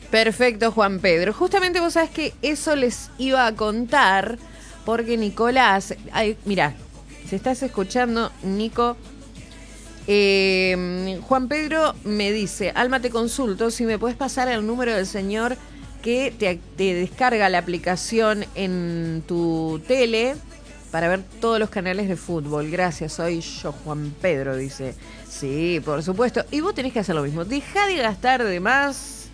Perfecto, Juan Pedro. Justamente vos sabés que eso les iba a contar porque Nicolás, mira, si estás escuchando, Nico, Juan Pedro me dice, Alma, te consulto si me puedes pasar el número del señor que te descarga la aplicación en tu tele para ver todos los canales de fútbol. Gracias, soy yo, Juan Pedro, dice. Sí, por supuesto. Y vos tenés que hacer lo mismo. Deja de gastar de más.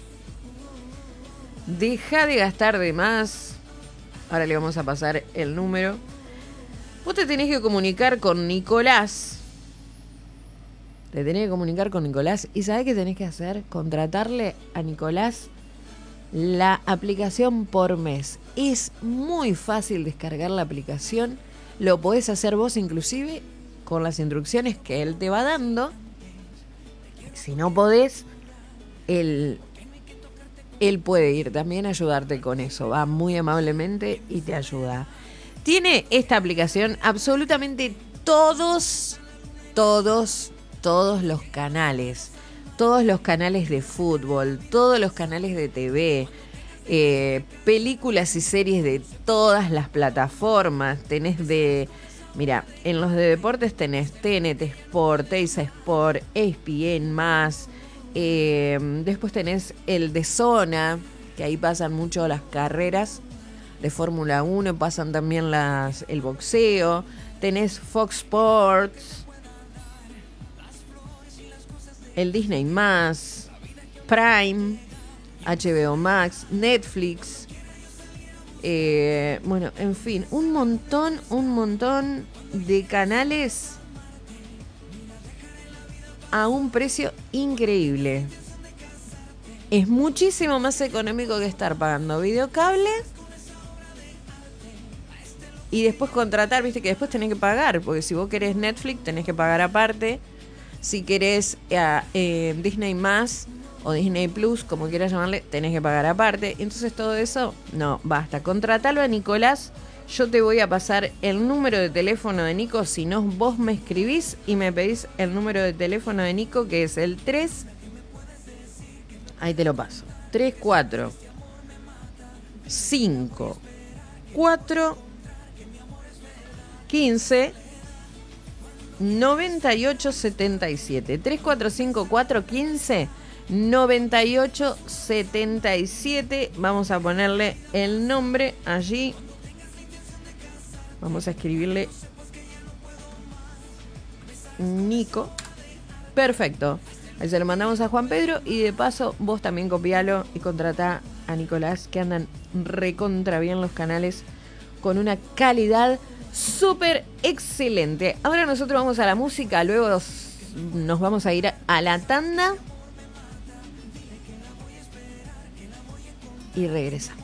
Deja de gastar de más. Ahora le vamos a pasar el número. Vos te tenés que comunicar con Nicolás. Te tenés que comunicar con Nicolás. ¿Y sabés qué tenés que hacer? Contratarle a Nicolás la aplicación por mes. Es muy fácil descargar la aplicación. Lo podés hacer vos inclusive con las instrucciones que él te va dando. Si no podés, él puede ir también a ayudarte con eso. Va muy amablemente y te ayuda. Tiene esta aplicación absolutamente todos los canales. Todos los canales de fútbol, todos los canales de TV, películas y series de todas las plataformas. Tenés mira, en los de deportes tenés TNT Sport, Teisa Sport, ESPN+, después tenés el de Zona, que ahí pasan mucho las carreras de Fórmula 1, pasan también el boxeo. Tenés Fox Sports, el Disney+, Prime, HBO Max, Netflix, bueno, en fin, un montón de canales a un precio increíble. Es muchísimo más económico que estar pagando videocable y después contratar, viste que después tenés que pagar, porque si vos querés Netflix tenés que pagar aparte. Si querés Disney+, o Disney Plus, como quieras llamarle, tenés que pagar aparte. Entonces todo eso, no, basta. Contratalo a Nicolás. Yo te voy a pasar el número de teléfono de Nico. Si no, vos me escribís y me pedís el número de teléfono de Nico, que es el 3. Ahí te lo paso. 3, 4, 5, 4, 15... 9877 345415 9877. Vamos a ponerle el nombre allí. Vamos a escribirle Nico. Perfecto. Ahí se lo mandamos a Juan Pedro y de paso vos también copialo y contratá a Nicolás, que andan recontra bien los canales con una calidad súper excelente. Ahora nosotros vamos a la música, luego nos vamos a ir a la tanda y regresamos.